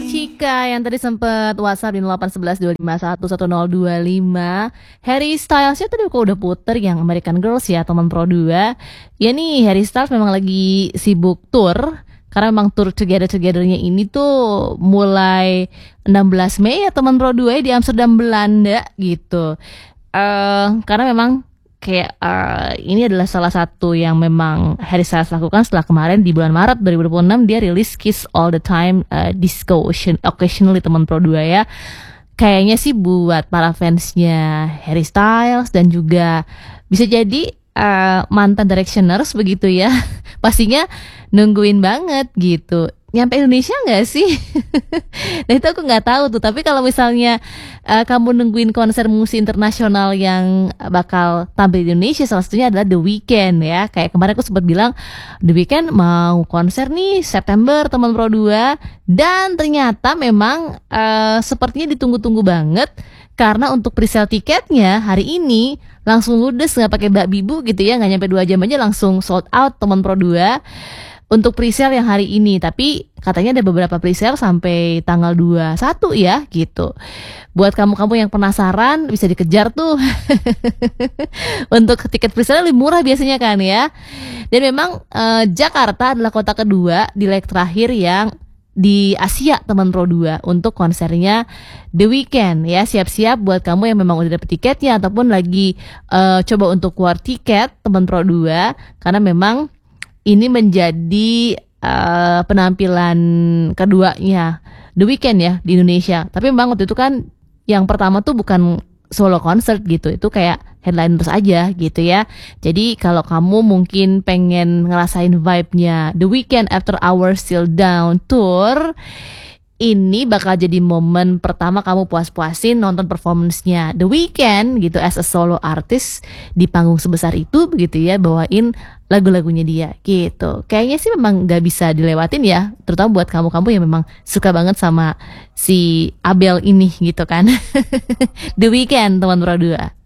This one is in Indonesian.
Cika yang tadi sempet WhatsApp di 0811 251 1025. Harry Styles-nya tadi kok udah puter yang American Girls ya, teman Pro 2. Ya nih, Harry Styles memang lagi sibuk tour. Karena memang tour together-togethernya ini tuh mulai 16 Mei ya teman Pro 2 di Amsterdam, Belanda gitu. Karena memang kayak ini adalah salah satu yang memang Harry Styles lakukan setelah kemarin di bulan Maret 2026 dia rilis Kiss All The Time Disco Occasionally teman Pro 2 ya. Kayaknya sih buat para fansnya Harry Styles dan juga bisa jadi mantan Directioners begitu ya, pastinya nungguin banget gitu. Nyampe Indonesia nggak sih? Nah itu aku nggak tahu tuh. Tapi kalau misalnya kamu nungguin konser musik internasional yang bakal tampil di Indonesia, salah satunya adalah The Weeknd ya. Kayak kemarin aku sempat bilang The Weeknd mau konser nih September teman Pro 2. Dan ternyata memang sepertinya ditunggu-tunggu banget. Karena untuk presale tiketnya hari ini langsung ludes, nggak pakai bak bibu gitu ya, nggak nyampe 2 jam aja langsung sold out teman Pro 2 untuk presale yang hari ini. Tapi katanya ada beberapa presale sampai tanggal 21 ya gitu. Buat kamu-kamu yang penasaran bisa dikejar tuh. Untuk tiket presale lebih murah biasanya kan ya. Dan memang Jakarta adalah kota kedua di leg terakhir yang di Asia teman Pro 2 untuk konsernya The Weeknd ya. Siap-siap buat kamu yang memang udah dapet tiketnya ataupun lagi coba untuk keluar tiket teman Pro 2, karena memang ini menjadi penampilan keduanya The Weeknd ya di Indonesia. Tapi memang waktu itu kan yang pertama tuh bukan solo concert gitu, itu kayak headliners aja gitu ya. Jadi kalau kamu mungkin pengen ngerasain vibe-nya The Weeknd After Hours Still Down Tour, ini bakal jadi momen pertama kamu puas-puasin nonton performance-nya The Weeknd gitu as a solo artist di panggung sebesar itu begitu ya, bawain lagu-lagunya dia gitu. Kayaknya sih memang gak bisa dilewatin ya, terutama buat kamu-kamu yang memang suka banget sama si Abel ini gitu kan. The Weeknd teman Pro 2.